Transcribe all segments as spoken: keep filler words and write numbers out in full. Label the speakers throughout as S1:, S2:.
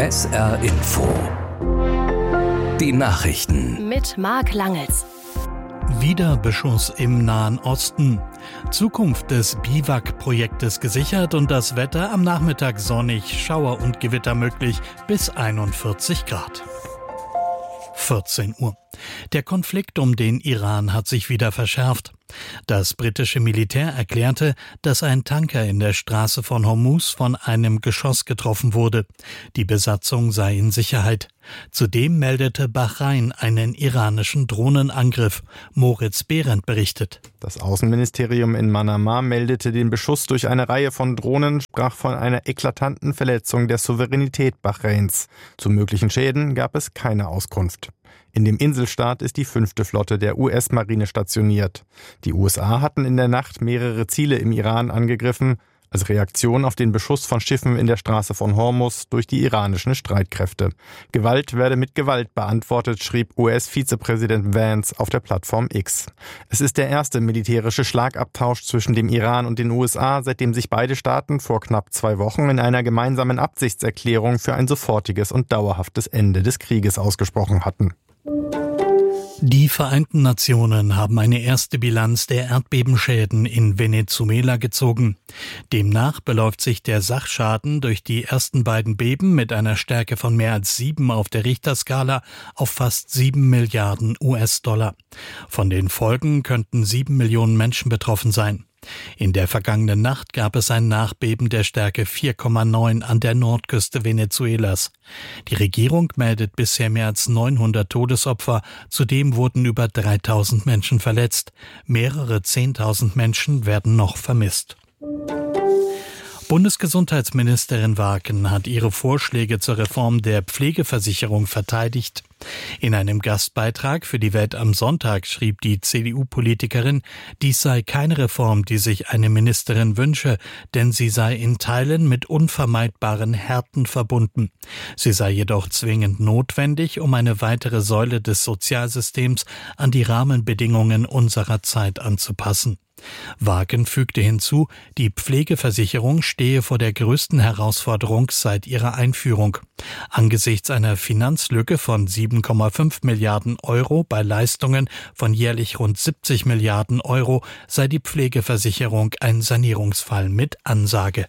S1: S R Info. Die Nachrichten.
S2: Mit Marc Langels.
S3: Wieder Beschuss im Nahen Osten. Zukunft des Biwak-Projektes gesichert und das Wetter am Nachmittag sonnig, Schauer und Gewitter möglich bis einundvierzig Grad. vierzehn Uhr. Der Konflikt um den Iran hat sich wieder verschärft. Das britische Militär erklärte, dass ein Tanker in der Straße von Hormuz von einem Geschoss getroffen wurde. Die Besatzung sei in Sicherheit. Zudem meldete Bahrain einen iranischen Drohnenangriff. Moritz Behrendt berichtet.
S4: Das Außenministerium in Manama meldete den Beschuss durch eine Reihe von Drohnen, sprach von einer eklatanten Verletzung der Souveränität Bahrains. Zu möglichen Schäden gab es keine Auskunft. In dem Inselstaat ist die fünfte Flotte der U S-Marine stationiert. Die U S A hatten in der Nacht mehrere Ziele im Iran angegriffen, als Reaktion auf den Beschuss von Schiffen in der Straße von Hormuz durch die iranischen Streitkräfte. Gewalt werde mit Gewalt beantwortet, schrieb U S-Vizepräsident Vance auf der Plattform X. Es ist der erste militärische Schlagabtausch zwischen dem Iran und den U S A, seitdem sich beide Staaten vor knapp zwei Wochen in einer gemeinsamen Absichtserklärung für ein sofortiges und dauerhaftes Ende des Krieges ausgesprochen hatten.
S3: Die Vereinten Nationen haben eine erste Bilanz der Erdbebenschäden in Venezuela gezogen. Demnach beläuft sich der Sachschaden durch die ersten beiden Beben mit einer Stärke von mehr als sieben auf der Richterskala auf fast sieben Milliarden U S-Dollar. Von den Folgen könnten sieben Millionen Menschen betroffen sein. In der vergangenen Nacht gab es ein Nachbeben der Stärke vier Komma neun an der Nordküste Venezuelas. Die Regierung meldet bisher mehr als neunhundert Todesopfer. Zudem wurden über dreitausend Menschen verletzt. Mehrere zehntausend Menschen werden noch vermisst. Bundesgesundheitsministerin Wagen hat ihre Vorschläge zur Reform der Pflegeversicherung verteidigt. In einem Gastbeitrag für die Welt am Sonntag schrieb die C D U-Politikerin, dies sei keine Reform, die sich eine Ministerin wünsche, denn sie sei in Teilen mit unvermeidbaren Härten verbunden. Sie sei jedoch zwingend notwendig, um eine weitere Säule des Sozialsystems an die Rahmenbedingungen unserer Zeit anzupassen. Wagen fügte hinzu, die Pflegeversicherung stehe vor der größten Herausforderung seit ihrer Einführung. Angesichts einer Finanzlücke von sieben Komma fünf Milliarden Euro bei Leistungen von jährlich rund siebzig Milliarden Euro sei die Pflegeversicherung ein Sanierungsfall mit Ansage.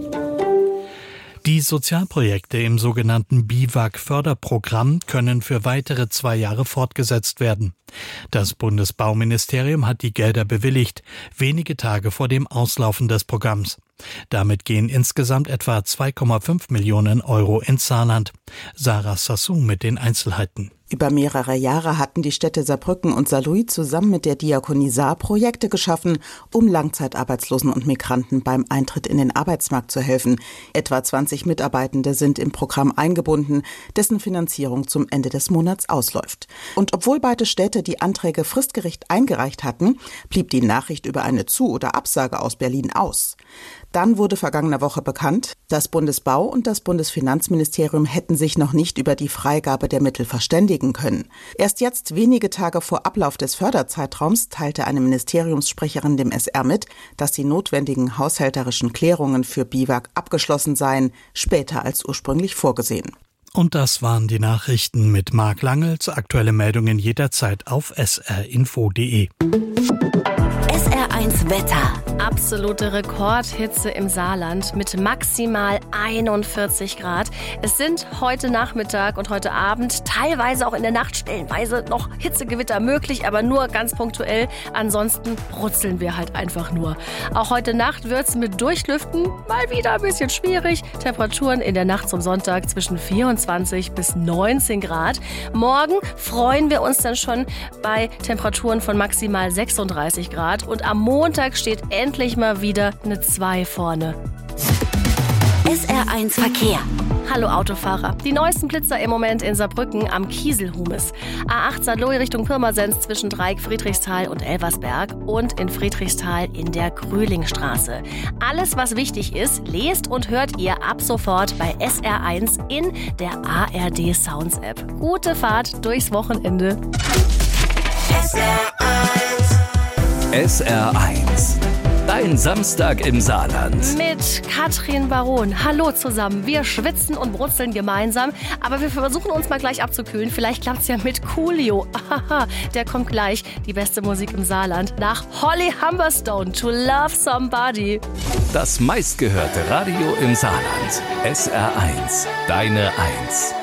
S3: Die Sozialprojekte im sogenannten Biwak-Förderprogramm können für weitere zwei Jahre fortgesetzt werden. Das Bundesbauministerium hat die Gelder bewilligt, wenige Tage vor dem Auslaufen des Programms. Damit gehen insgesamt etwa zwei Komma fünf Millionen Euro ins Saarland. Sarah Sassou mit den Einzelheiten.
S5: Über mehrere Jahre hatten die Städte Saarbrücken und Saarlouis zusammen mit der Diakonie Saar Projekte geschaffen, um Langzeitarbeitslosen und Migranten beim Eintritt in den Arbeitsmarkt zu helfen. Etwa zwanzig Mitarbeitende sind im Programm eingebunden, dessen Finanzierung zum Ende des Monats ausläuft. Und obwohl beide Städte die Anträge fristgerecht eingereicht hatten, blieb die Nachricht über eine Zu- oder Absage aus Berlin aus. Dann wurde vergangene Woche bekannt, das Bundesbau- und das Bundesfinanzministerium hätten sich noch nicht über die Freigabe der Mittel verständigen können. Erst jetzt, wenige Tage vor Ablauf des Förderzeitraums, teilte eine Ministeriumssprecherin dem S R mit, dass die notwendigen haushälterischen Klärungen für Biwak abgeschlossen seien, später als ursprünglich vorgesehen.
S3: Und das waren die Nachrichten mit Marc Langels. Aktuelle Meldungen jederzeit auf s r info punkt d e.
S2: S R eins Wetter. Absolute Rekordhitze im Saarland mit maximal einundvierzig Grad. Es sind heute Nachmittag und heute Abend, teilweise auch in der Nacht, stellenweise noch Hitzegewitter möglich, aber nur ganz punktuell. Ansonsten brutzeln wir halt einfach nur. Auch heute Nacht wird es mit Durchlüften mal wieder ein bisschen schwierig. Temperaturen in der Nacht zum Sonntag zwischen vierundzwanzig bis neunzehn Grad. Morgen freuen wir uns dann schon bei Temperaturen von maximal sechsunddreißig Grad. Und am Montag steht endlich mal wieder eine zwei vorne.
S6: S R eins Verkehr.
S2: Hallo Autofahrer. Die neuesten Blitzer im Moment in Saarbrücken am Kieselhumes. A acht Saarlouis Richtung Pirmasens zwischen Dreieck, Friedrichsthal und Elversberg und in Friedrichsthal in der Grühlingstraße. Alles, was wichtig ist, lest und hört ihr ab sofort bei S R eins in der A R D Sounds App. Gute Fahrt durchs Wochenende.
S6: S R eins.
S1: S R eins. Dein Samstag im Saarland.
S2: Mit Katrin Baron. Hallo zusammen. Wir schwitzen und brutzeln gemeinsam, aber wir versuchen uns mal gleich abzukühlen. Vielleicht klappt es ja mit Coolio. Aha, der kommt gleich. Die beste Musik im Saarland. Nach Holly Humberstone, To Love Somebody.
S1: Das meistgehörte Radio im Saarland. S R eins. Deine Eins.